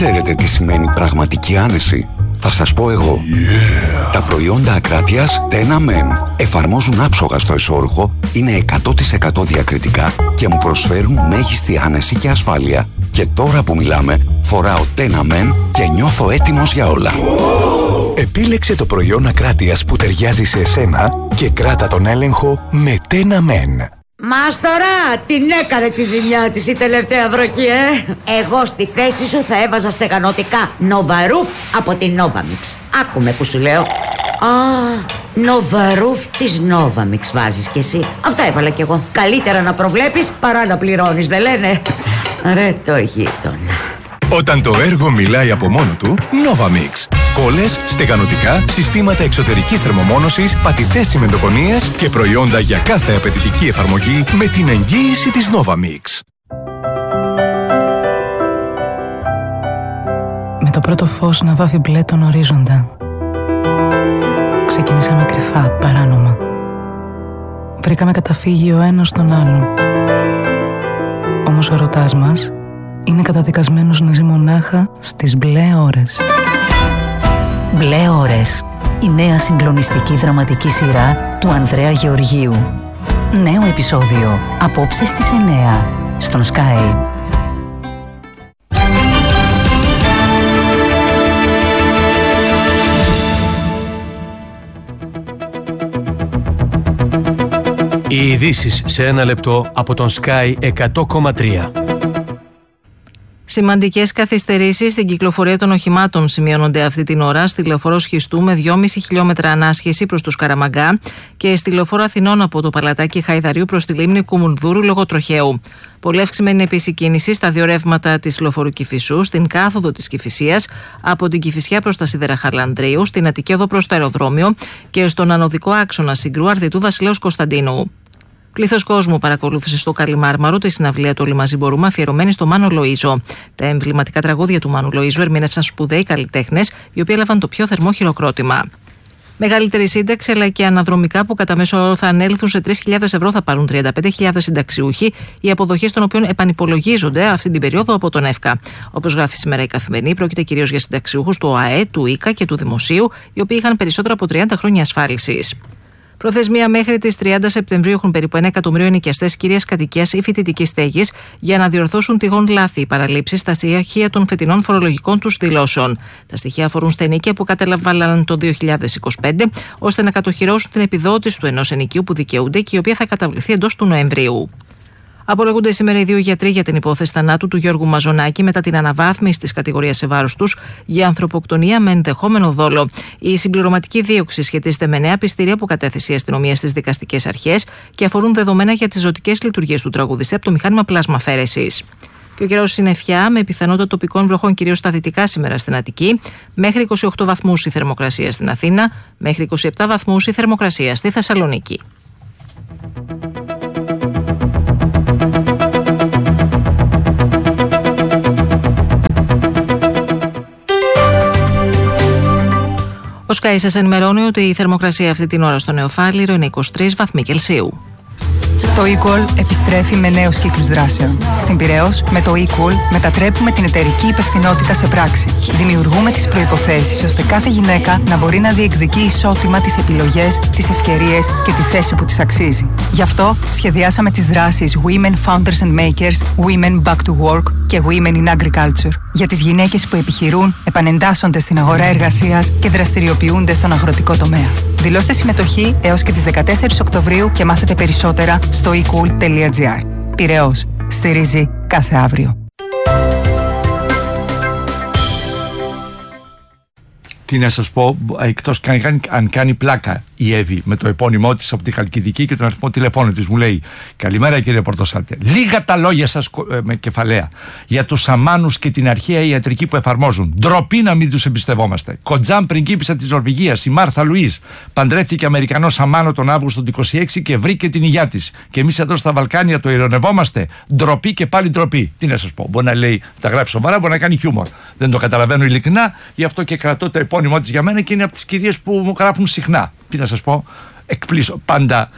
Ξέρετε τι σημαίνει πραγματική άνεση? Θα σας πω εγώ. Τα προϊόντα Ακράτειας Tena Men εφαρμόζουν άψογα στο εσώρουχο, είναι 100% διακριτικά και μου προσφέρουν μέγιστη άνεση και ασφάλεια. Και τώρα που μιλάμε, φοράω Tena Men και νιώθω έτοιμος για όλα. Επίλεξε το προϊόν Ακράτειας που ταιριάζει σε εσένα και κράτα τον έλεγχο με Tena Men. Μάστορα, την έκανε τη ζημιά της η τελευταία βροχή, Εγώ στη θέση σου θα έβαζα στεγανοτικά Νοβαρούφ από την Novamix. Άκουμε που σου λέω. Νοβαρούφ της Novamix βάζεις κι εσύ. Αυτό έβαλα κι εγώ. Καλύτερα να προβλέπεις παρά να πληρώνεις, δεν λένε? Ρε το γείτονα. Όταν το έργο μιλάει από μόνο του, Novamix. Κόλλες, στεγανοτικά, συστήματα εξωτερικής θερμομόνωσης, πατητές τσιμεντοκονίες και προϊόντα για κάθε απαιτητική εφαρμογή με την εγγύηση της Novamix. Με το πρώτο φως να βάφει μπλε τον ορίζοντα. Ξεκινήσαμε κρυφά, παράνομα. Βρήκαμε καταφύγιο ο ένας στον άλλον. Όμως ο ερωτάς μας είναι καταδικασμένος να ζει μονάχα στις μπλε ώρες. Μπλε ώρες. Η νέα συγκλονιστική δραματική σειρά του Ανδρέα Γεωργίου. Νέο επεισόδιο απόψε στις 9 στον Sky. Οι ειδήσεις σε ένα λεπτό από τον Sky 100,3. Σημαντικές καθυστερήσεις στην κυκλοφορία των οχημάτων σημειώνονται αυτή την ώρα στη λεωφόρο Σχιστού με 2,5 χιλιόμετρα ανάσχεση προς τους Καραμαγκά και στη λεωφόρο Αθηνών από το Παλατάκι Χαϊδαρίου προς τη λίμνη Κουμουνδούρου λόγω τροχαίου. Πολύ αυξημένη επίσης η κίνηση στα δύο ρεύματα της λεωφόρου Κηφισού, στην κάθοδο της Κηφισίας, από την Κηφισιά προς τα Σίδερα Χαρλανδρίου, στην Αττική Οδό προς το αεροδρόμιο και στον ανωδικό άξονα Συγκρού Αρδιτού Βασιλέως Κωνσταντίνου. Πλήθος κόσμου παρακολούθησε στο Καλιμάρμαρο τη συναυλία του Όλοι Μαζί Μπορούμε, αφιερωμένη στο Μάνο Λοΐζο. Τα εμβληματικά τραγούδια του Μάνου Λοΐζου ερμήνευσαν σπουδαίοι καλλιτέχνες, οι οποίοι έλαβαν το πιο θερμό χειροκρότημα. Μεγαλύτερη σύνταξη αλλά και αναδρομικά που κατά μέσο όρο θα ανέλθουν σε 3.000 ευρώ θα πάρουν 35.000 συνταξιούχοι, οι αποδοχές των οποίων επανυπολογίζονται αυτή την περίοδο από τον ΕΦΚΑ. Όπως γράφει σήμερα η Καθημερινή, πρόκειται κυρίως για συνταξιούχους του ΟΑΕ, του ΙΚΑ και του Δημοσίου, οι οποίοι είχαν περισσότερα από 30 χρόνια ασφάλισης. Προθεσμία μέχρι τις 30 Σεπτεμβρίου έχουν περίπου 1 εκατομμύριο ενοικιαστές κυρίας κατοικίας ή φοιτητικής στέγης για να διορθώσουν τυχόν λάθη, παραλήψεις στα στοιχεία των φετινών φορολογικών τους δηλώσεων. Τα στοιχεία αφορούν στα ενοίκια που κατέλαβαν το 2025, ώστε να κατοχυρώσουν την επιδότηση του ενός ενοικίου που δικαιούνται και η οποία θα καταβληθεί εντός του Νοεμβρίου. Απολογούνται σήμερα οι δύο γιατροί για την υπόθεση θανάτου του Γιώργου Μαζονάκη μετά την αναβάθμιση της κατηγορίας σε βάρος τους για ανθρωποκτονία με ενδεχόμενο δόλο. Η συμπληρωματική δίωξη σχετίζεται με νέα πιστήρια που κατέθεσε η αστυνομία στις δικαστικές αρχές και αφορούν δεδομένα για τις ζωτικές λειτουργίες του τραγουδιστή από το μηχάνημα πλάσμαφαίρεσης. Και ο καιρός συννεφιά με πιθανότητα τοπικών βροχών κυρίως στα δυτικά σήμερα στην Αττική, μέχρι 28 βαθμούς η θερμοκρασία στην Αθήνα, μέχρι 27 βαθμούς η θερμοκρασία στη Θεσσαλονίκη. Ο Sky σας ενημερώνει ότι η θερμοκρασία αυτή την ώρα στο Νεοφάλιρο είναι 23 βαθμοί Κελσίου. Το eCall επιστρέφει με νέους κύκλους δράσεων. Στην Πειραιώς, με το eCall μετατρέπουμε την εταιρική υπευθυνότητα σε πράξη. Δημιουργούμε τις προϋποθέσεις ώστε κάθε γυναίκα να μπορεί να διεκδικεί ισότιμα τις επιλογές, τις ευκαιρίες και τη θέση που της αξίζει. Γι' αυτό σχεδιάσαμε τις δράσεις Women Founders and Makers, Women Back to Work και Women in Agriculture. Για τις γυναίκες που επιχειρούν, επανεντάσσονται στην αγορά εργασίας και δραστηριοποιούνται στον αγροτικό τομέα. Δηλώστε συμμετοχή έως και τις 14 Οκτωβρίου και μάθετε περισσότερα στο ecool.gr. Πειραιώς. Στηρίζει κάθε αύριο. Τι να σας πω, εκτός αν κάνει πλάκα η Εύη με το επώνυμό της από τη Χαλκιδική και τον αριθμό τηλεφώνου της, μου λέει: καλημέρα κύριε Πορτοσάλτε. Λίγα τα λόγια σας με κεφαλαία για τους σαμάνους και την αρχαία ιατρική που εφαρμόζουν. Ντροπή να μην τους εμπιστευόμαστε. Κοντζάμ πριγκίπισσα της Νορβηγίας, η Μάρθα Λουίς, παντρεύτηκε Αμερικανό σαμάνο τον Αύγουστο του 26 και βρήκε την υγειά της. Και εμείς εδώ στα Βαλκάνια το ειρωνευόμαστε. Ντροπή και πάλι ντροπή. Τι να σας πω, μπορεί να λέει, τα γράφει σοβαρά, μπορεί να κάνει χιούμορ. Δεν το καταλαβαίνω ειλικρινά, γι' αυτό και κρατώ το επώνυμό της για μένα και είναι από τις κυρίες που μου γράφουν συχνά. Τι να σας πω, εκπλήσω πάντα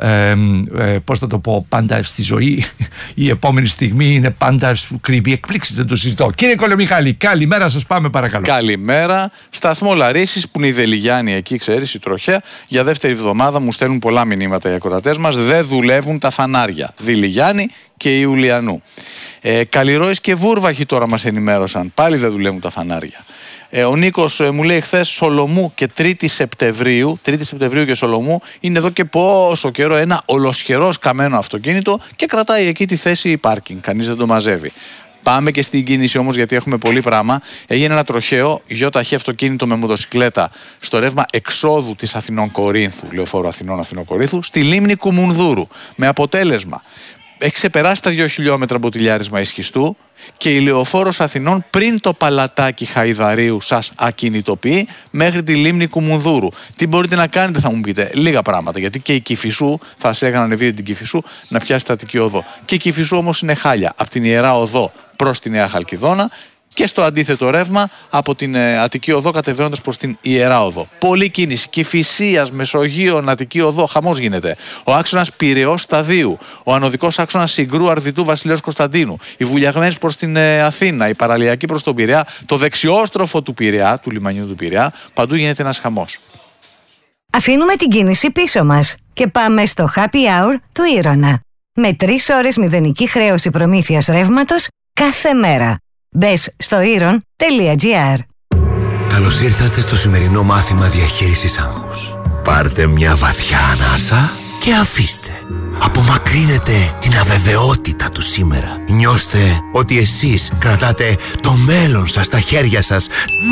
πώς θα το πω, πάντα στη ζωή η επόμενη στιγμή είναι πάντα σου κρύβει εκπλήξεις, δεν το συζητώ. Κύριε Κολομιχάλη, καλημέρα σας, πάμε παρακαλώ. Καλημέρα. Σταθμό Λαρίσης που είναι η Δελιγιάννη εκεί, ξέρεις, η τροχέα. Για δεύτερη εβδομάδα μου στέλνουν πολλά μηνύματα οι ακροατές μας. Δεν δουλεύουν τα φανάρια. Δελιγιάννη και Ιουλιανού. Καλλιρόης και Βούρβαχοι τώρα μας ενημέρωσαν. Πάλι δεν δουλεύουν τα φανάρια. Ο Νίκος μου λέει χθες Σολομού και 3η Σεπτεμβρίου και Σολομού είναι εδώ και πόσο καιρό ένα ολοσχερός καμένο αυτοκίνητο και κρατάει εκεί τη θέση πάρκινγκ. Κανείς δεν το μαζεύει. Πάμε και στην κίνηση όμως, γιατί έχουμε πολύ πράγμα. Έγινε ένα τροχαίο ΙΧ αυτοκίνητο με μοτοσυκλέτα στο ρεύμα εξόδου της Αθηνών Κορίνθου, λεωφόρου Αθηνών Κορίνθου, στη λίμνη Κουμουνδούρου. Με αποτέλεσμα, έχει ξεπεράσει τα 2 χιλιόμετρα μποτιλιάρισμα ισχυστού και η λεωφόρος Αθηνών πριν το παλατάκι Χαϊδαρίου σας ακινητοποιεί μέχρι τη λίμνη Κουμουνδούρου. Τι μπορείτε να κάνετε, θα μου πείτε? Λίγα πράγματα, γιατί και η Κηφισού, θα σε έκανα ανεβείτε την Κηφισού να πιάσει τα Αττική Οδό. Και η Κηφισού όμως είναι χάλια, από την Ιερά Οδό προς τη Νέα Χαλκιδόνα και στο αντίθετο ρεύμα από την Αττική Οδό κατεβαίνοντας προς την Ιερά Οδό. Πολλή κίνηση. Κηφισίας, Μεσογείων, Αττική Οδό, χαμός γίνεται. Ο άξονας Πειραιώς Σταδίου, ο ανωδικός άξονας Συγκρού Αρδιτού Βασιλέως Κωνσταντίνου, οι βουλιαγμένες προς την Αθήνα, η παραλιακή προς τον Πειραιά, το δεξιόστροφο του Πειραιά, του λιμανιού του Πειραιά, παντού γίνεται ένας χαμός. Αφήνουμε την κίνηση πίσω μας και πάμε στο Happy Hour του Ήρωνα. Με 3 ώρες μηδενική χρέωση προμήθειας ρεύματος κάθε μέρα. Μπες στο iron.gr. Καλώς ήρθατε στο σημερινό μάθημα διαχείρισης άγχους. Πάρτε μια βαθιά ανάσα και αφήστε. Απομακρύνετε την αβεβαιότητα του σήμερα. Νιώστε ότι εσείς κρατάτε το μέλλον σας στα χέρια σας.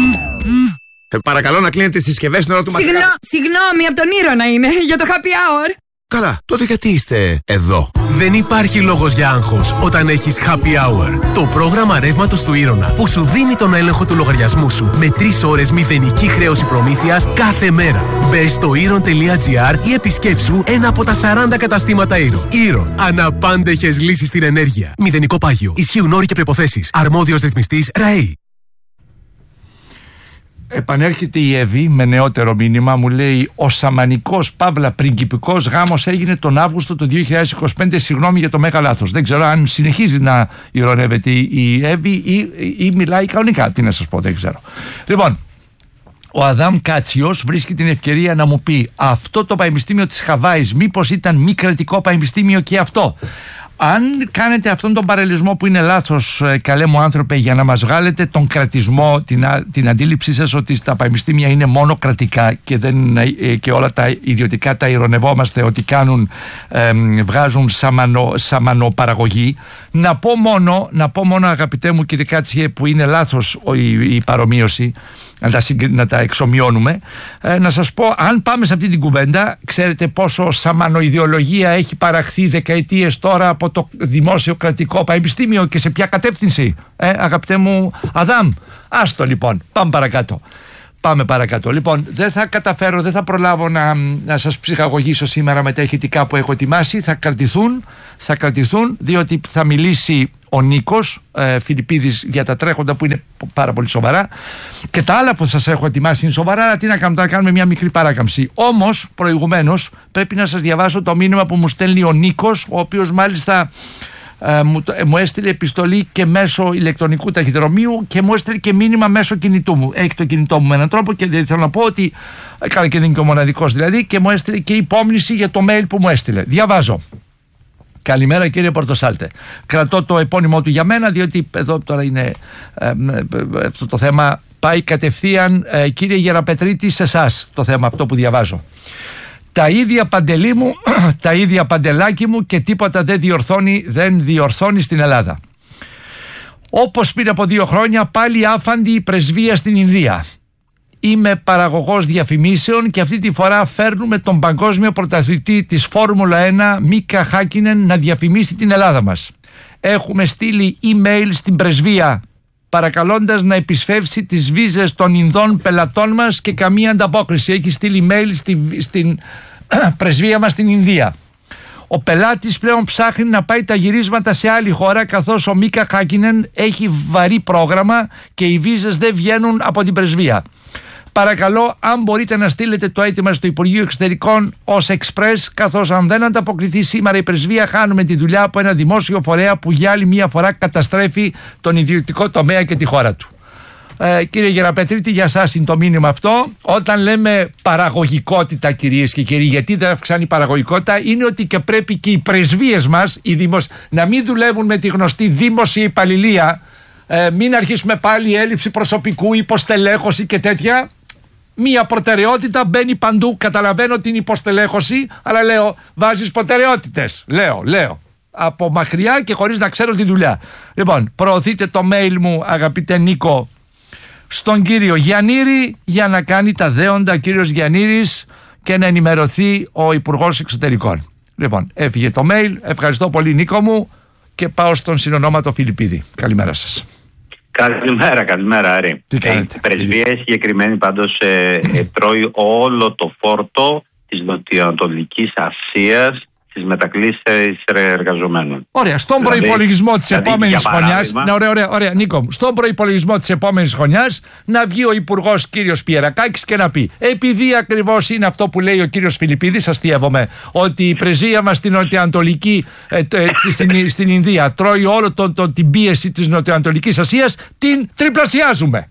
Παρακαλώ να κλείνετε τις συσκευές στην ώρα του μαθήματος. Συγγνώμη, από τον Ήρωνα είναι, για το Happy Hour. Καλά, τότε γιατί είστε εδώ? Δεν υπάρχει λόγος για άγχος όταν έχεις Happy Hour. Το πρόγραμμα ρεύματος του Ήρωνα που σου δίνει τον έλεγχο του λογαριασμού σου με 3 ώρες μηδενική χρέωση προμήθειας κάθε μέρα. Μπες στο iron.gr ή επισκέψου ένα από τα 40 καταστήματα Iron. Iron. Αναπάντεχες λύσεις στην ενέργεια. Μηδενικό πάγιο. Ισχύουν όροι και προϋποθέσεις. Αρμόδιος ρυθμιστής ΡΑΕΗ. Επανέρχεται η Εύη με νεότερο μήνυμα, μου λέει ο σαμανικός παύλα πριγκιπικός γάμος έγινε τον Αύγουστο του 2025, συγγνώμη για το μέγα λάθος. Δεν ξέρω αν συνεχίζει να ειρωνεύεται η Εύη ή μιλάει κανονικά, τι να σας πω, δεν ξέρω. Λοιπόν, ο Αδάμ Κάτσιος βρίσκει την ευκαιρία να μου πει αυτό το πανεπιστήμιο της Χαβάης μήπως ήταν μη κρατικό πανεπιστήμιο και αυτό? Αν κάνετε αυτόν τον παραλληλισμό που είναι λάθος, καλέ μου άνθρωπε, για να μας βγάλετε τον κρατισμό, την αντίληψή σας ότι τα πανεπιστήμια είναι μόνο κρατικά και όλα τα ιδιωτικά τα ειρωνευόμαστε ότι βγάζουν σαμανοπαραγωγή, να πω μόνο αγαπητέ μου κύριε Κάτσιε, που είναι λάθος η παρομοίωση, να τα εξομοιώνουμε, να σας πω, αν πάμε σε αυτή την κουβέντα, ξέρετε πόσο σαμανοειδεολογία έχει παραχθεί δεκαετίες τώρα από το δημόσιο κρατικό πανεπιστήμιο και σε ποια κατεύθυνση, αγαπητέ μου Αδάμ? Άστο λοιπόν, πάμε παρακάτω. Λοιπόν, δεν θα προλάβω να σας ψυχαγωγήσω σήμερα με τα ηχητικά που έχω ετοιμάσει. Θα κρατηθούν, διότι θα μιλήσει ο Νίκος Φιλιππίδης για τα τρέχοντα που είναι πάρα πολύ σοβαρά, και τα άλλα που σας έχω ετοιμάσει είναι σοβαρά, αλλά τι να κάνουμε μια μικρή παράκαμψη. Όμως προηγουμένως πρέπει να σας διαβάσω το μήνυμα που μου στέλνει ο Νίκος, ο οποίος μάλιστα μου έστειλε επιστολή και μέσω ηλεκτρονικού ταχυδρομείου και μου έστειλε και μήνυμα μέσω κινητού μου. Έχει το κινητό μου με έναν τρόπο και θέλω να πω ότι καλά, και δεν είναι και ο μοναδικός δηλαδή, και μου έστειλε και υπόμνηση για το mail που μου έστειλε. Διαβάζω. Καλημέρα κύριε Πορτοσάλτε. Κρατώ το επώνυμό του για μένα, διότι εδώ τώρα είναι αυτό το θέμα πάει κατευθείαν, κύριε Γεραπετρίτη, σε εσάς το θέμα αυτό που διαβάζω. Τα ίδια Παντελή μου, τα ίδια Παντελάκι μου, και τίποτα δεν διορθώνει στην Ελλάδα. Όπως πριν από 2 χρόνια πάλι άφαντη η πρεσβεία στην Ινδία. Είμαι παραγωγός διαφημίσεων και αυτή τη φορά φέρνουμε τον παγκόσμιο πρωταθλητή της Φόρμουλα 1 Μίκα Χάκινεν να διαφημίσει την Ελλάδα μας. Έχουμε στείλει email στην πρεσβεία παρακαλώντας να επισφεύσει τις βίζες των Ινδών πελατών μας και καμία ανταπόκριση. Έχει στείλει email στην πρεσβεία μας στην Ινδία. Ο πελάτης πλέον ψάχνει να πάει τα γυρίσματα σε άλλη χώρα, καθώς ο Μίκα Χάκινεν έχει βαρύ πρόγραμμα και οι βίζες δεν βγαίνουν από την πρεσβεία. Παρακαλώ, αν μπορείτε να στείλετε το αίτημα στο Υπουργείο Εξωτερικών ως express, καθώς αν δεν ανταποκριθεί σήμερα η πρεσβεία, χάνουμε τη δουλειά από ένα δημόσιο φορέα που για άλλη μία φορά καταστρέφει τον ιδιωτικό τομέα και τη χώρα του. Κύριε Γεραπετρίτη, για σας είναι το μήνυμα αυτό. Όταν λέμε παραγωγικότητα, κυρίες και κύριοι, γιατί δεν αυξάνει η παραγωγικότητα, είναι ότι και πρέπει και οι πρεσβείες μας να μην δουλεύουν με τη γνωστή δημόσια υπαλληλία, μην αρχίσουμε πάλι έλλειψη προσωπικού, υποστελέχωση και τέτοια. Μία προτεραιότητα μπαίνει παντού. Καταλαβαίνω την υποστελέχωση, αλλά λέω, βάζεις προτεραιότητες. Λέω. Από μακριά και χωρίς να ξέρω τη δουλειά. Λοιπόν, προωθείτε το mail μου, αγαπητέ Νίκο, στον κύριο Γιαννήρη για να κάνει τα δέοντα κύριος Γιαννήρης και να ενημερωθεί ο Υπουργός Εξωτερικών. Λοιπόν, έφυγε το mail. Ευχαριστώ πολύ, Νίκο μου, και πάω στον συνονόματο Φιλιππίδη. Καλημέρα σας. Καλημέρα Άρη. Η πρεσβεία συγκεκριμένη πάντως τρώει όλο το φόρτο της Νοτιοανατολικής Ασίας στις μετακλήσεις εργαζομένων. Ωραία, στον προϋπολογισμό της επόμενης χρονιάς. Ωραία, Νίκο μου. Στον προϋπολογισμό της επόμενης χρονιάς να βγει ο Υπουργός κύριος Πιερακάκης και να πει: επειδή ακριβώς είναι αυτό που λέει ο κύριος Φιλιππίδης, αστείευομαι, ότι η πρεσβεία μας στην Νοτιοανατολική, στην Ινδία, τρώει όλο την πίεση της Νοτιοανατολικής Ασίας, την τριπλασιάζουμε.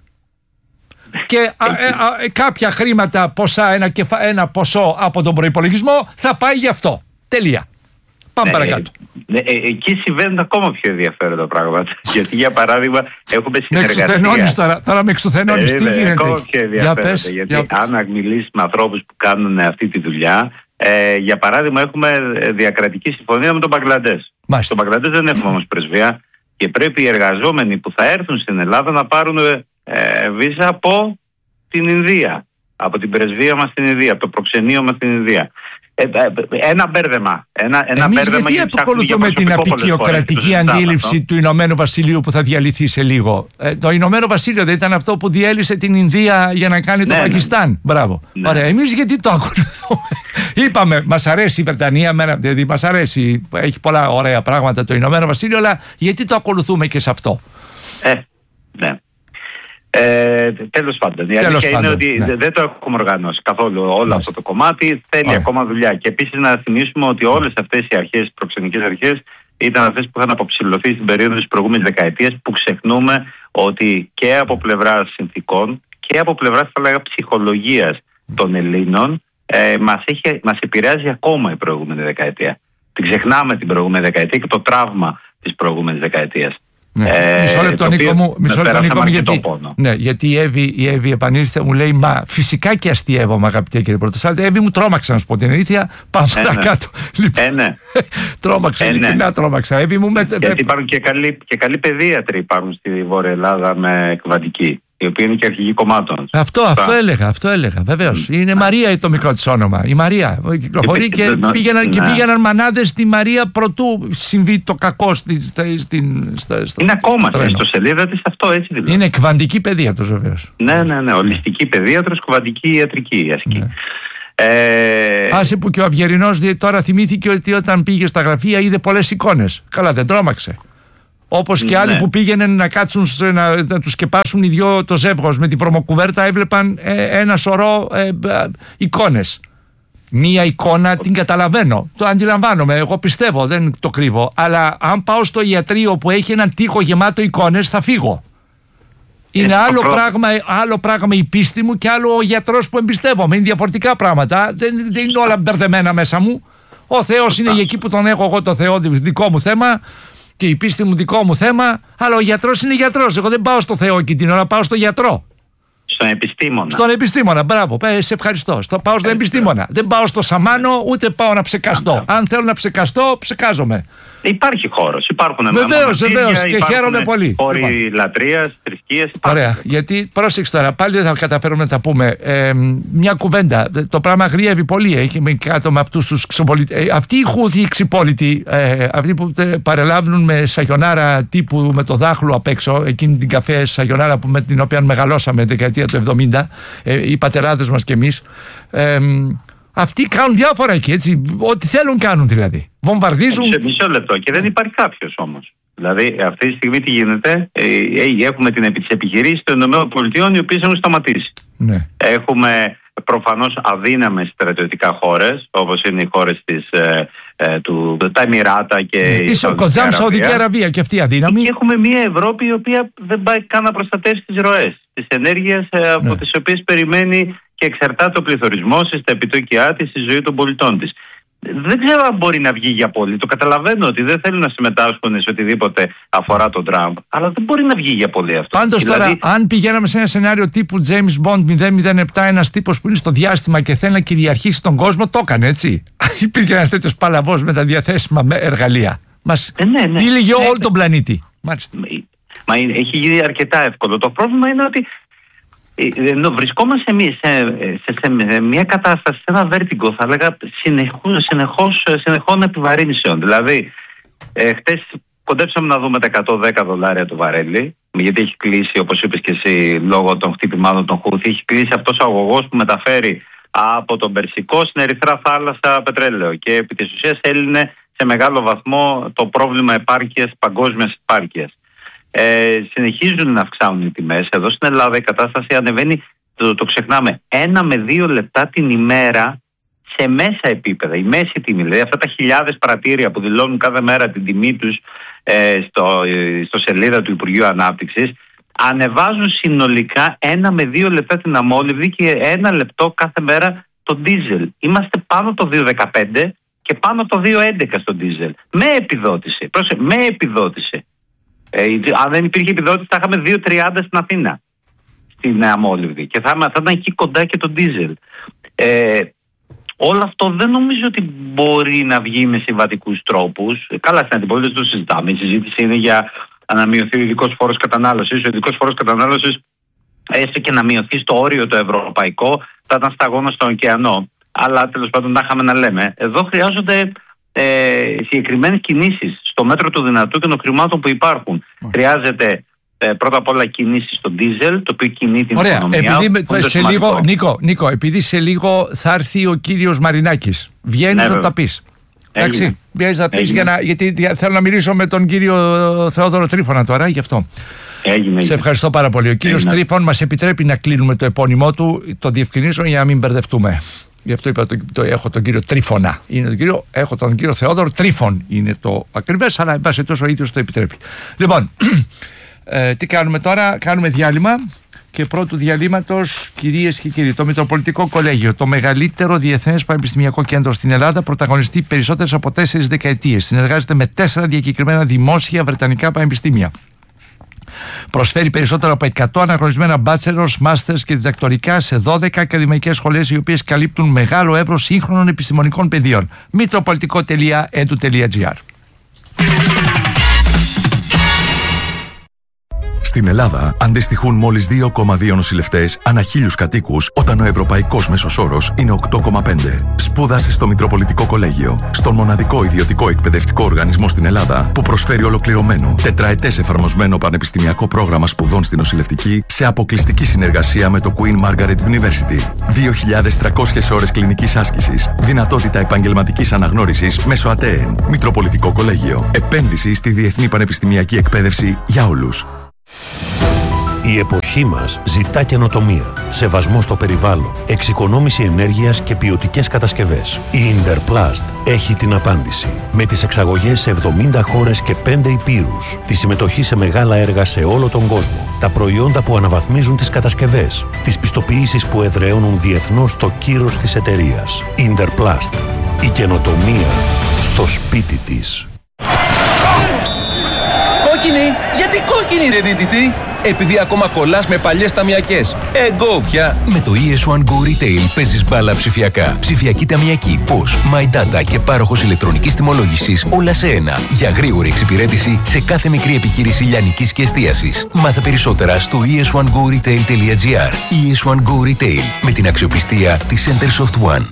Και κάποια χρήματα, ένα ποσό από τον προϋπολογισμό θα πάει γι' αυτό. Τελεία. Πάμε παρακάτω. Εκεί συμβαίνουν ακόμα πιο ενδιαφέροντα πράγματα. Γιατί, για παράδειγμα, έχουμε συνεργασία. Με εξουθενώνεις τώρα με εξουθενώνεις. Τι γίνεται? Ακόμα πιο ενδιαφέροντα. Γιατί αν μιλήσεις με ανθρώπους που κάνουν αυτή τη δουλειά, για παράδειγμα, έχουμε διακρατική συμφωνία με τον Μπαγκλαντές. Στον Μπαγκλαντές δεν έχουμε όμως πρεσβεία και πρέπει οι εργαζόμενοι που θα έρθουν στην Ελλάδα να πάρουν βίζα από την Ινδία. Από την πρεσβεία μας στην Ινδία, από το προξενείο μας στην Ινδία. Ένα μπέρδεμα. Εμείς γιατί επακολουθούμε την απεικιοκρατική αντίληψη του Ηνωμένου Βασιλείου που θα διαλυθεί σε λίγο? Το Ηνωμένο Βασίλειο δεν ήταν αυτό που διέλυσε την Ινδία για να κάνει το Πακιστάν? Μπράβο. Ωραία, εμείς γιατί το ακολουθούμε? Είπαμε, μας αρέσει η Βρετανία, δηλαδή μας αρέσει, έχει πολλά ωραία πράγματα το Ηνωμένο Βασίλειο, αλλά γιατί το ακολουθούμε και σε αυτό? Ναι. Τέλος πάντων, η αλήθεια είναι ότι δεν το έχουμε οργανώσει καθόλου όλο αυτό το κομμάτι. Θέλει ακόμα δουλειά. Και επίσης να θυμίσουμε ότι όλες αυτές οι αρχές, οι προξενικές αρχές, ήταν αυτές που είχαν αποψηλωθεί στην περίοδο της προηγούμενης δεκαετίας, που ξεχνούμε ότι και από πλευράς συνθήκων και από πλευράς ψυχολογίας των Ελλήνων μας επηρεάζει ακόμα η προηγούμενη δεκαετία. Την ξεχνάμε την προηγούμενη δεκαετία και το τραύμα της προηγούμενης δεκαετίας. Μισό λεπτό, Νίκο μου, γιατί η Εύη επανήλθε, μου λέει: μα φυσικά και αστειεύομαι, αγαπητέ κύριε Πρωτοσάλτη. Εύη μου, τρόμαξα να σου πω την αλήθεια. Πάμε παρακάτω. Τρόμαξα, ειλικρινά τρόμαξα. Εύη μου, γιατί υπάρχουν και καλοί παιδίατροι υπάρχουν στη Βόρεια Ελλάδα με εκβατική, η οποία είναι και αρχηγή κομμάτων. Αυτό έλεγα, βεβαίως. Είναι Μαρία το μικρό της όνομα. Η Μαρία κυκλοφορεί και πήγαιναν μανάδες στη Μαρία προτού συμβεί το κακό είναι ακόμα στην ιστοσελίδα της αυτό, έτσι δηλαδή. Είναι εκβαντική παιδίατρος, βεβαίως. Ναι, ολιστική παιδίατρος, εκβαντική ιατρική ασκή. Άσε που και ο Αυγερινός τώρα θυμήθηκε ότι όταν πήγε στα γραφεία είδε πολλές εικόνες. Καλά, δεν τρόμαξε. Όπως και άλλοι που πήγαιναν να κάτσουν να τους σκεπάσουν οι δυο το ζεύγος με τη βρωμοκουβέρτα, έβλεπαν ένα σωρό εικόνες. Μία εικόνα την καταλαβαίνω, το αντιλαμβάνομαι, εγώ πιστεύω, δεν το κρύβω. Αλλά αν πάω στο ιατρείο που έχει έναν τοίχο γεμάτο εικόνες, θα φύγω. Είναι άλλο πράγμα η πίστη μου και άλλο ο γιατρός που εμπιστεύομαι. Είναι διαφορετικά πράγματα, δεν είναι όλα μπερδεμένα μέσα μου. Ο Θεός είναι εκεί που τον έχω εγώ, το Θεό, δικό μου θέμα. Και η πίστη μου δικό μου θέμα, αλλά ο γιατρός είναι γιατρός. Εγώ δεν πάω στο Θεό εκείνη την ώρα, πάω στο γιατρό. Στον επιστήμονα, μπράβο, σε ευχαριστώ. Πάω στον επιστήμονα. Δεν πάω στο σαμάνο, ούτε πάω να ψεκαστώ. Αν θέλω να ψεκαστώ, ψεκάζομαι. Υπάρχει χώρος, υπάρχουν βεβαίως, και χαίρομαι πολύ. Χώροι λατρείας, θρησκείας. Ωραία, γιατί πρόσεξε τώρα, πάλι δεν θα καταφέρουμε να τα πούμε. Μια κουβέντα. Το πράγμα αγριεύει πολύ. Έχει κάτω με αυτούς τους ξεπολίτες. Αυτοί οι Χούθοι ξεπολίτοι, αυτοί που παρελάβουν με σαγιονάρα τύπου με το δάχλο απ' έξω, εκείνη την καφέ σαγιονάρα με την οποία μεγαλώσαμε δεκαετία του 70, οι πατεράδες μας κι εμείς. Αυτοί κάνουν διάφορα εκεί, έτσι. Ό,τι θέλουν κάνουν δηλαδή. Βομβαρδίζουν. Σε μισό λεπτό και δεν υπάρχει κάποιος όμως. Δηλαδή, αυτή τη στιγμή τι γίνεται? Έχουμε τις επιχειρήσεις των ΗΠΑ, οι οποίες έχουν σταματήσει. Ναι. Έχουμε προφανώς αδύναμες στρατιωτικά χώρες, όπως είναι οι χώρες τα Εμιράτα και η Σαουδική Αραβία, και αυτή αδύναμη. Και έχουμε μια Ευρώπη η οποία δεν πάει καν να προστατεύσει τις ροές της ενέργειας, από τις οποίες περιμένει και εξαρτάται ο πληθωρισμός της, τα επιτόκια της, στη ζωή των πολιτών της. Δεν ξέρω αν μπορεί να βγει για πολύ. Το καταλαβαίνω ότι δεν θέλουν να συμμετάσχουν σε οτιδήποτε αφορά τον Τραμπ, αλλά δεν μπορεί να βγει για πολύ αυτό. Πάντως τώρα, αν πηγαίναμε σε ένα σενάριο τύπου James Bond 007, ένας τύπος που είναι στο διάστημα και θέλει να κυριαρχήσει τον κόσμο, το έκανε, έτσι. Υπήρχε ένας τέτοιος παλαβός με τα διαθέσιμα εργαλεία. Μας τύλιγε όλο τον πλανήτη. Μα έχει γίνει αρκετά εύκολο. Το πρόβλημα είναι ότι βρισκόμαστε σε μια κατάσταση, σε ένα βέρτιγκο, θα έλεγα, συνεχών επιβαρύνσεων. Δηλαδή, χτες κοντέψαμε να δούμε τα $110 το βαρέλι, γιατί έχει κλείσει, όπως είπες και εσύ, λόγω των χτυπημάτων των Χούθη, έχει κλείσει αυτός ο αγωγός που μεταφέρει από τον Περσικό στην Ερυθρά θάλασσα πετρέλαιο, και επί της ουσίας έλυνε σε μεγάλο βαθμό το πρόβλημα επάρκειας, παγκόσμιας επάρκειας. Συνεχίζουν να αυξάνουν οι τιμές. Εδώ στην Ελλάδα η κατάσταση ανεβαίνει, το ξεχνάμε, 1 με 2 λεπτά την ημέρα σε μέσα επίπεδα. Η μέση τιμή, δηλαδή αυτά τα χιλιάδες πρατήρια που δηλώνουν κάθε μέρα την τιμή τους στο σελίδα του Υπουργείου Ανάπτυξης, ανεβάζουν συνολικά 1 με 2 λεπτά την αμόλυβδη και 1 λεπτό κάθε μέρα το ντίζελ. Είμαστε πάνω το 2,15 και πάνω το 2,11 στο ντίζελ. Με επιδότηση. Με επιδότηση. Αν δεν υπήρχε επιδότηση, θα είχαμε 2,30 στην Αθήνα, στην αμόλυβδη, και θα ήταν εκεί κοντά και το ντίζελ. Όλο αυτό δεν νομίζω ότι μπορεί να βγει με συμβατικούς τρόπους. Καλά, στην αντιπολίτευση το συζητάμε. Η συζήτηση είναι για να μειωθεί ο ειδικός φόρος κατανάλωσης. Ο ειδικός φόρος κατανάλωσης, έστω και να μειωθεί στο όριο το ευρωπαϊκό, θα ήταν σταγόνα στον ωκεανό. Αλλά τέλος πάντων, να είχαμε να λέμε. Εδώ χρειάζονται συγκεκριμένες κινήσεις στο μέτρο του δυνατού και των χρημάτων που υπάρχουν. Χρειάζεται πρώτα απ' όλα κινήσεις στο ντίζελ, το οποίο κινεί την οικονομία. Νίκο, επειδή σε λίγο θα έρθει ο κύριος Μαρινάκης, βγαίνει να τα πεις. Εντάξει, βγαίνεις να πεις, γιατί θέλω να μιλήσω με τον κύριο Θεόδωρο Τρίφωνα τώρα, γι' αυτό. Σε ευχαριστώ πάρα πολύ. Ο κύριος Τρίφων μας επιτρέπει να κλείνουμε το επώνυμό του, το διευκρινίζω για να μην μπερδευτούμε. Γι' αυτό είπα έχω τον κύριο Τρίφωνα. Έχω τον κύριο Θεόδωρο Τρίφων. Είναι το ακριβές, αλλά εν πάση τόσο ο ίδιος το επιτρέπει. Λοιπόν, τι κάνουμε τώρα? Κάνουμε διάλειμμα. Και πρώτου διαλύματος, κυρίες και κύριοι, το Μητροπολιτικό Κολέγιο, το μεγαλύτερο διεθνές πανεπιστημιακό κέντρο στην Ελλάδα, πρωταγωνιστεί περισσότερες από 4 δεκαετίες. Συνεργάζεται με 4 διακεκριμένα δημόσια βρετανικά πανεπιστήμια. Προσφέρει περισσότερο από 100 αναγνωρισμένα bachelors, masters και διδακτορικά σε 12 ακαδημαϊκές σχολές, οι οποίες καλύπτουν μεγάλο εύρος σύγχρονων επιστημονικών πεδίων. Mitropolitico.edu.gr. Στην Ελλάδα αντιστοιχούν μόλις 2,2 νοσηλευτές ανά 1.000 κατοίκους, όταν ο ευρωπαϊκός μέσος όρος είναι 8,5. Σπούδασε στο Μητροπολιτικό Κολέγιο, στον μοναδικό ιδιωτικό εκπαιδευτικό οργανισμό στην Ελλάδα που προσφέρει ολοκληρωμένο, τετραετές εφαρμοσμένο πανεπιστημιακό πρόγραμμα σπουδών στη νοσηλευτική, σε αποκλειστική συνεργασία με το Queen Margaret University. 2.300 ώρες κλινικής άσκησης, δυνατότητα επαγγελματικής αναγνώρισης μέσω ΑΤΕΕΝ. Μητροπολιτικό Κολέγιο. Επένδυση στη διεθνή πανεπιστημιακή εκπαίδευση για όλους. Η εποχή μας ζητά καινοτομία, σεβασμό στο περιβάλλον, εξοικονόμηση ενέργειας και ποιοτικές κατασκευές. Η Interplast έχει την απάντηση. Με τις εξαγωγές σε 70 χώρες και 5 υπήρους, τη συμμετοχή σε μεγάλα έργα σε όλο τον κόσμο, τα προϊόντα που αναβαθμίζουν τις κατασκευές, τις πιστοποιήσεις που εδραιώνουν διεθνώς το κύρος της εταιρείας. Interplast. Η καινοτομία στο σπίτι της. Κόκκινη! Γιατί κόκκινη, ρε δίτητη? Επειδή ακόμα κολλάς με παλιές ταμιακές. Go πια! Με το ES1 Go Retail παίζεις μπάλα ψηφιακά. Ψηφιακή ταμιακή, POS, My Data και πάροχος ηλεκτρονικής τιμολόγησης, όλα σε ένα. Για γρήγορη εξυπηρέτηση σε κάθε μικρή επιχείρηση λιανικής και εστίασης. Μάθε περισσότερα στο es1goretail.gr. ES1 Go Retail, με την αξιοπιστία της Centersoft One.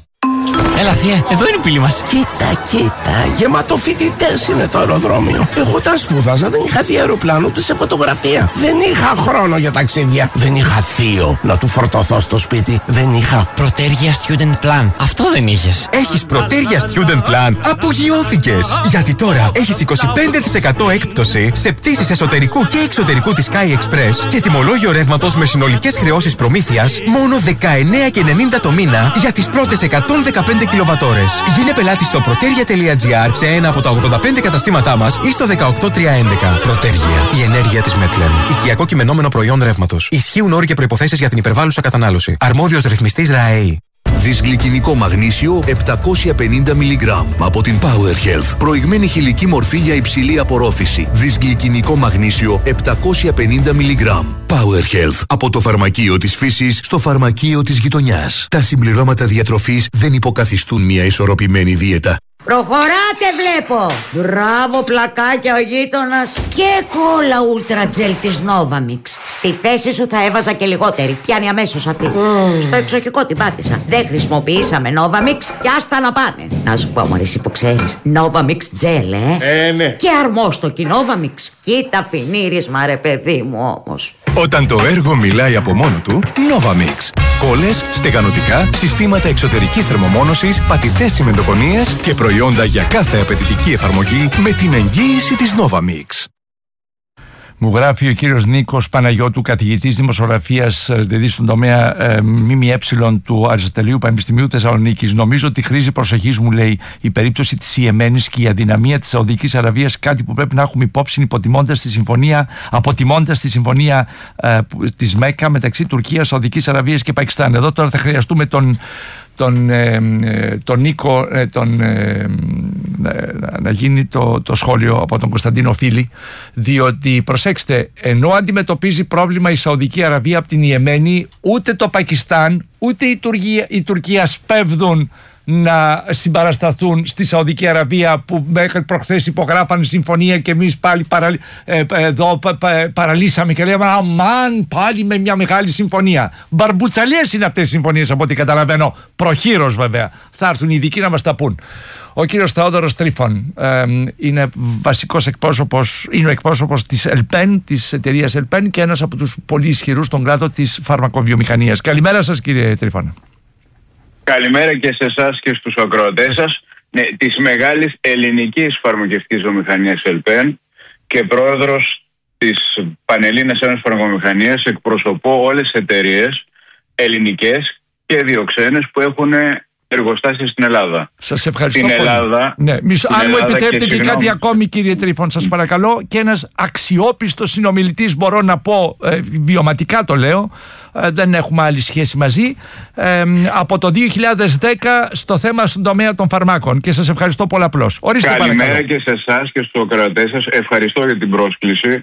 Έλα θεία, εδώ είναι η πύλη μας. Κοίτα, γεμάτο φοιτητές είναι το αεροδρόμιο. Εγώ τα σπούδαζα, δεν είχα δει αεροπλάνο ούτε σε φωτογραφία. Δεν είχα χρόνο για ταξίδια. Δεν είχα θείο να του φορτωθώ στο σπίτι. Δεν είχα Protergia Student Plan. Αυτό δεν είχες. Έχεις Protergia Student Plan. Απογειώθηκες. Γιατί τώρα έχεις 25% έκπτωση σε πτήσεις εσωτερικού και εξωτερικού της Sky Express και τιμολόγιο ρεύματος με συνολικές χρεώσεις προμήθειας μόνο 19,90 το μήνα για τις πρώτες 115 κιλοβατόρες. Γίνε πελάτη στο protergia.gr σε ένα από τα 85 καταστήματά μας ή στο 18311. Protergia, η ενέργεια της Μετλεν. Οικιακό κειμενόμενο προϊόν ρεύματος. Ισχύουν όροι και προϋποθέσεις για την υπερβάλλουσα κατανάλωση. Αρμόδιος ρυθμιστής ΡΑΕΗ. Δυσγλυκινικό μαγνήσιο 750 mg από την Power Health. Προηγμένη χηλική μορφή για υψηλή απορρόφηση. Δυσγλυκινικό μαγνήσιο 750 mg. Power Health. Από το φαρμακείο της φύσης στο φαρμακείο της γειτονιάς. Τα συμπληρώματα διατροφής δεν υποκαθιστούν μια ισορροπημένη δίαιτα. Προχωράτε βλέπω. Μπράβο πλακάκια ο γείτονας. Και κόλλα ούλτρα τζελ της Novamix. Στη θέση σου θα έβαζα και λιγότερη. Πιάνει αμέσως αυτή. Στο εξοχικό την πάτησα. Δεν χρησιμοποιήσαμε Novamix και άστα να πάνε. Να σου πω μωρής που ξέρεις, Novamix τζελ ναι. Και αρμόστοκι Novamix. Κοίτα φινίρισμα ρε παιδί μου όμως. Όταν το έργο μιλάει από μόνο του, Novamix. Κόλλες, στεγανοτικά, συστήματα εξωτερικής θερμομόνωσης, πατητές τσιμεντοκονίες και προϊόντα για κάθε απαιτητική εφαρμογή με την εγγύηση της Novamix. Μου γράφει ο κύριος Νίκος Παναγιώτου, καθηγητής δημοσιογραφίας, δηλαδή στον τομέα ΜΜΕ του Αριστοτελείου Πανεπιστημίου Θεσσαλονίκης. Νομίζω ότι χρήζει προσοχής, μου λέει, η περίπτωση της Ιεμένης και η αδυναμία της Σαουδικής Αραβίας, κάτι που πρέπει να έχουμε υπόψη αποτιμώντας τη συμφωνία της Μέκα μεταξύ Τουρκίας, Σαουδικής Αραβίας και Πακιστάν. Εδώ τώρα θα χρειαστούμε τον Νίκο να γίνει το σχόλιο από τον Κωνσταντίνο Φίλη, διότι προσέξτε, ενώ αντιμετωπίζει πρόβλημα η Σαουδική Αραβία από την Ιεμένη, ούτε το Πακιστάν ούτε η Τουρκία σπέβδουν να συμπαρασταθούν στη Σαουδική Αραβία, που μέχρι προχθές υπογράφανε συμφωνία και εμείς πάλι παραλύσαμε και λέμε αμάν, πάλι με μια μεγάλη συμφωνία. Μπαρμπουτσαλιές είναι αυτές οι συμφωνίες από ό,τι καταλαβαίνω, προχείρως βέβαια. Θα έρθουν οι ειδικοί να μας τα πούν. Ο κύριος Θεόδωρος Τρίφων είναι βασικός εκπρόσωπος, είναι ο εκπρόσωπος της ΕΛΠΕΝ, της εταιρείας ΕΛΠΕΝ, και ένας από τους πολύ ισχυρούς στον κλάδο της φαρμακοβιομηχανίας. Καλημέρα σας κύριε Τρίφων. Καλημέρα και σε εσάς και στους ακροατές σας. Ναι, της μεγάλης ελληνικής φαρμακευτικής βιομηχανίας ΕΛΠΕΝ και πρόεδρος της Πανελλήνιας Ένωσης Φαρμακοβιομηχανίας, εκπροσωπώ όλες τις εταιρείες ελληνικές και δύο ξένες που έχουν εργοστάσια στην Ελλάδα. Σας ευχαριστώ στην πολύ. Ελλάδα. Ναι. Αν μου επιτρέπετε και κάτι ακόμη κύριε Τρίφων, σας παρακαλώ, και ένας αξιόπιστος συνομιλητής, μπορώ να πω, βιωματικά το λέω, δεν έχουμε άλλη σχέση μαζί, από το 2010 στο θέμα στον τομέα των φαρμάκων, και σας ευχαριστώ πολλαπλώς. Ορίστε, καλημέρα παρακαλώ. Και σε εσάς και στους ακροατές σας. Ευχαριστώ για την πρόσκληση.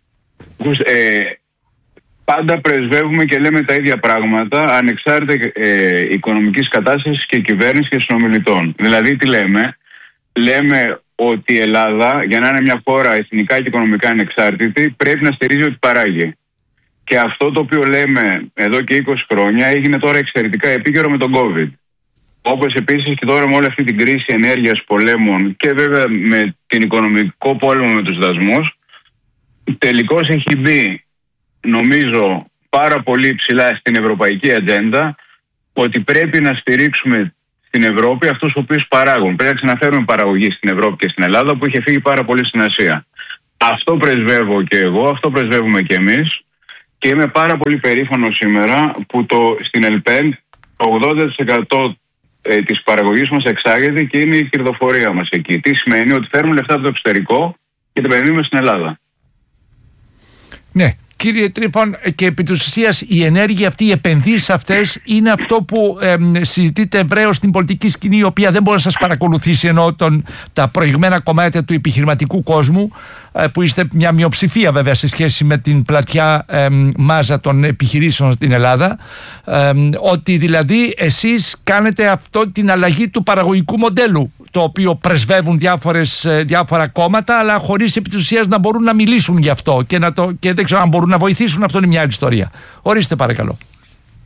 Πάντα πρεσβεύουμε και λέμε τα ίδια πράγματα ανεξάρτητα οικονομικής κατάστασης και κυβέρνησης και συνομιλητών. Δηλαδή τι λέμε? Λέμε ότι η Ελλάδα, για να είναι μια χώρα εθνικά και οικονομικά ανεξάρτητη, πρέπει να στηρίζει ό,τι παράγει. Και αυτό το οποίο λέμε εδώ και 20 χρόνια έγινε τώρα εξαιρετικά επίκαιρο με τον COVID. Όπως επίσης και τώρα με όλη αυτή την κρίση ενέργειας, πολέμων και βέβαια με την οικονομικό πόλεμο με τους δασμούς, τελικώς έχει μπει, νομίζω, πάρα πολύ ψηλά στην ευρωπαϊκή ατζέντα ότι πρέπει να στηρίξουμε στην Ευρώπη αυτούς οι οποίους παράγουν. Πρέπει να ξαναφέρουμε παραγωγή στην Ευρώπη και στην Ελλάδα που είχε φύγει πάρα πολύ στην Ασία. Αυτό πρεσβεύω και εγώ, αυτό πρεσβεύουμε και εμείς, και είμαι πάρα πολύ περήφανος σήμερα που στην ΕΛΠΕΝ το 80% της παραγωγής μας εξάγεται και είναι η κερδοφορία μας εκεί. Τι σημαίνει? Ότι φέρνουμε λεφτά από το εξωτερικό και τα επενδύουμε στην Ελλάδα. Ναι. Κύριε Τρίφων, και επί της ουσίας η ενέργεια αυτή, οι επενδύσεις αυτές είναι αυτό που συζητείται ευρέως στην πολιτική σκηνή, η οποία δεν μπορεί να σας παρακολουθήσει, ενώ τα προηγμένα κομμάτια του επιχειρηματικού κόσμου, που είστε μια μειοψηφία βέβαια σε σχέση με την πλατιά μάζα των επιχειρήσεων στην Ελλάδα, ότι δηλαδή εσείς κάνετε αυτό, την αλλαγή του παραγωγικού μοντέλου, το οποίο πρεσβεύουν διάφορα κόμματα, αλλά χωρίς επί της ουσίας να μπορούν να μιλήσουν γι' αυτό και δεν ξέρω αν μπορούν να βοηθήσουν. Αυτό είναι μια άλλη ιστορία. Ορίστε παρακαλώ.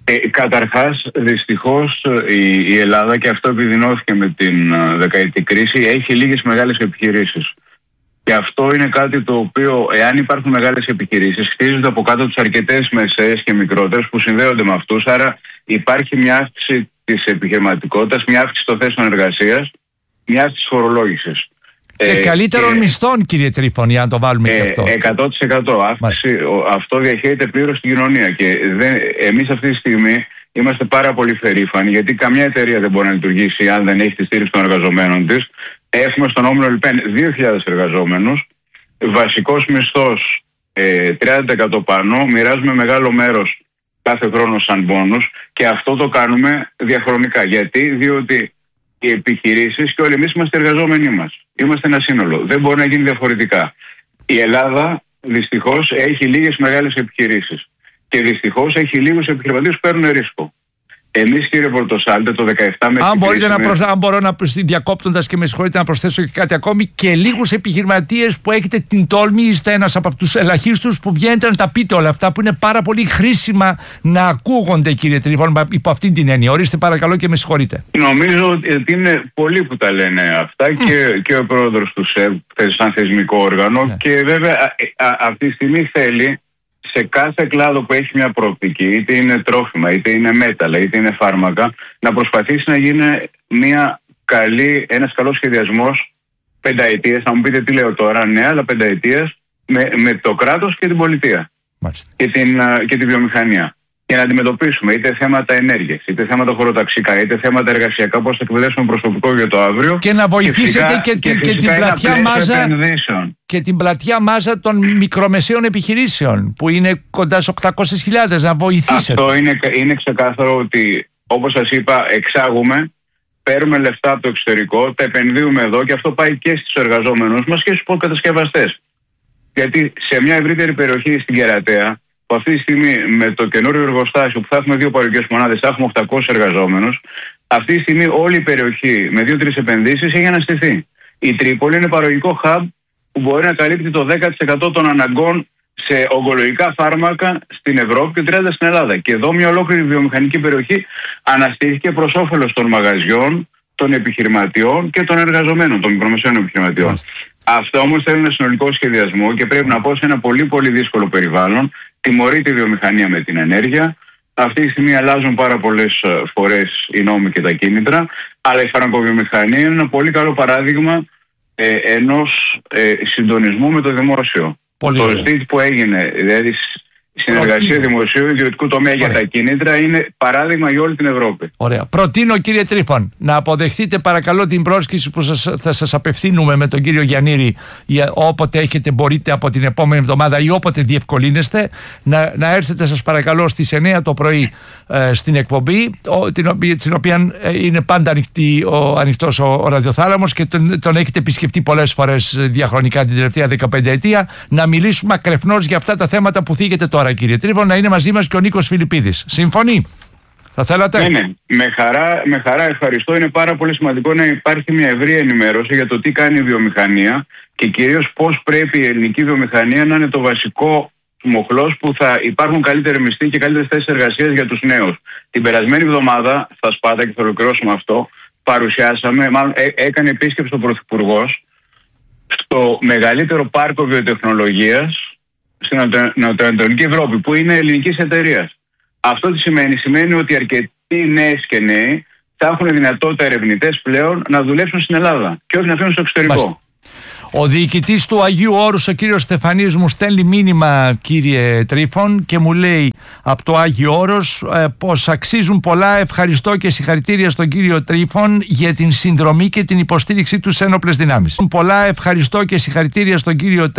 Καταρχάς, δυστυχώς η Ελλάδα, και αυτό επιδεινώθηκε με την δεκαετή κρίση, έχει λίγες μεγάλες επιχειρήσεις. Και αυτό είναι κάτι το οποίο, εάν υπάρχουν μεγάλες επιχειρήσεις, χτίζονται από κάτω τους αρκετές μεσαίες και μικρότερες που συνδέονται με αυτούς. Άρα υπάρχει μια αύξηση της επιχειρηματικότητας, μια αύξηση των θέσεων εργασίας, μια αύξηση της φορολόγησης. Και καλύτερων μισθών, κύριε Τρίφωνη, αν το βάλουμε και αυτό. 100% αύξηση. Αυτό διαχέεται πλήρως στην κοινωνία. Και εμείς αυτή τη στιγμή είμαστε πάρα πολύ περήφανοι, γιατί καμιά εταιρεία δεν μπορεί να λειτουργήσει αν δεν έχει τη στήριξη των εργαζομένων της. Έχουμε στον όμιλο ΛΠΕΝ 2.000 εργαζόμενους, βασικός μισθός 30% πάνω, μοιράζουμε μεγάλο μέρος κάθε χρόνο σαν μπόνους, και αυτό το κάνουμε διαχρονικά. Γιατί? Διότι οι επιχειρήσεις και όλοι εμείς είμαστε εργαζόμενοι μας. Είμαστε ένα σύνολο. Δεν μπορεί να γίνει διαφορετικά. Η Ελλάδα δυστυχώς έχει λίγες μεγάλες επιχειρήσεις και δυστυχώς έχει λίγους επιχειρηματίες που παίρνουν ρίσκο. Εμείς, κύριε Πορτοσάλτε, το 17 με αν μπορώ να διακόπτοντας και με συγχωρείτε να προσθέσω και κάτι ακόμη, και λίγους επιχειρηματίες που έχετε την τόλμη, είστε ένας από τους ελαχίστους που βγαίνετε να τα πείτε όλα αυτά, που είναι πάρα πολύ χρήσιμα να ακούγονται, κύριε Τρίφων, υπό αυτήν την έννοια. Ορίστε παρακαλώ και με συγχωρείτε. Νομίζω ότι είναι πολλοί που τα λένε αυτά και ο πρόεδρος του ΣΕΒ σαν θεσμικό όργανο, και βέβαια αυτή τη στιγμή θέλει σε κάθε κλάδο που έχει μια προοπτική, είτε είναι τρόφιμα, είτε είναι μέταλλα, είτε είναι φάρμακα, να προσπαθήσει να γίνει ένας καλός σχεδιασμός πενταετίας. Να μου πείτε τι λέω τώρα, ναι, αλλά πενταετίας με το κράτος και την πολιτεία και τη βιομηχανία. Για να αντιμετωπίσουμε είτε θέματα ενέργειας, είτε θέματα χωροταξικά, είτε θέματα εργασιακά, πώς θα εκπαιδεύσουμε προσωπικό για το αύριο. Και να βοηθήσετε και την πλατιά μάζα. Και την πλατιά μάζα των μικρομεσαίων επιχειρήσεων, που είναι κοντά στις 800.000, να βοηθήσετε. Αυτό είναι ξεκάθαρο ότι, όπως σας είπα, εξάγουμε, παίρνουμε λεφτά από το εξωτερικό, τα επενδύουμε εδώ, και αυτό πάει και στους εργαζόμενους μας και στους κατασκευαστές. Γιατί σε μια ευρύτερη περιοχή στην Κερατέα, που αυτή τη στιγμή με το καινούριο εργοστάσιο που θα έχουμε 2 παραγωγικές μονάδες, θα έχουμε 800 εργαζόμενους, αυτή τη στιγμή όλη η περιοχή με 2-3 επενδύσεις έχει αναστηθεί. Η Τρίπολη είναι παραγωγικό hub που μπορεί να καλύπτει το 10% των αναγκών σε ογκολογικά φάρμακα στην Ευρώπη και 30% στην Ελλάδα. Και εδώ μια ολόκληρη βιομηχανική περιοχή αναστήθηκε προς όφελος των μαγαζιών, των επιχειρηματιών και των εργαζομένων, των μικρομεσαίων επιχειρηματιών. Αυτό όμως θέλει ένα συνολικό σχεδιασμό και πρέπει να πω σε ένα πολύ πολύ δύσκολο περιβάλλον. Τιμωρεί τη βιομηχανία με την ενέργεια. Αυτή τη στιγμή αλλάζουν πάρα πολλές φορές οι νόμοι και τα κίνητρα, αλλά η φαρμακοβιομηχανία είναι ένα πολύ καλό παράδειγμα ενός συντονισμού με το δημόσιο. Το ΣΔΙΤ που έγινε, δηλαδή συνεργασία δημοσίου ιδιωτικού τομέα για τα κίνητρα, είναι παράδειγμα για όλη την Ευρώπη. Ωραία. Προτείνω, κύριε Τρίφων, να αποδεχτείτε παρακαλώ την πρόσκληση που θα σας απευθύνουμε με τον κύριο Γιαννήρη, όποτε μπορείτε από την επόμενη εβδομάδα ή όποτε διευκολύνεστε, να έρθετε σας παρακαλώ στις 9 το πρωί στην εκπομπή, την οποία είναι πάντα ανοιχτός ο ραδιοθάλαμος και τον έχετε επισκεφτεί πολλές φορές διαχρονικά την τελευταία 15 ετία, να μιλήσουμε ακρεφνώς για αυτά τα θέματα που θίγεται τώρα, κύριε Τρίφων, να είναι μαζί μας και ο Νίκος Φιλιππίδης. Συμφωνεί? Θα θέλατε? Ναι. Με χαρά ευχαριστώ. Είναι πάρα πολύ σημαντικό να υπάρχει μια ευρεία ενημέρωση για το τι κάνει η βιομηχανία και κυρίως πώς πρέπει η ελληνική βιομηχανία να είναι το βασικό μοχλός που θα υπάρχουν καλύτεροι μισθοί και καλύτερες θέσεις εργασίας για τους νέους. Την περασμένη εβδομάδα, στα Σπάτα, και θα ολοκληρώσουμε αυτό, έκανε επίσκεψη ο Πρωθυπουργός στο μεγαλύτερο πάρκο βιοτεχνολογίας στην Νοτιοανατολική Ευρώπη, που είναι ελληνικής εταιρείας. Αυτό τι σημαίνει? Σημαίνει ότι αρκετοί νέες και νέοι θα έχουν δυνατότητα, ερευνητές πλέον, να δουλέψουν στην Ελλάδα και όχι να φύγουν στο εξωτερικό. Ο διοικητής του Αγίου Όρους, ο κύριος Στεφανής, μου στέλνει μήνυμα, κύριε Τρίφων, και μου λέει από το Άγιο Όρος πως αξίζουν πολλά. Ευχαριστώ και συγχαρητήρια στον κύριο Τρίφων για την συνδρομή και την υποστήριξη του σε ένοπλες δυνάμεις. Πολλά ευχαριστώ και συγχαρητήρια στον κύριο Τρίφων.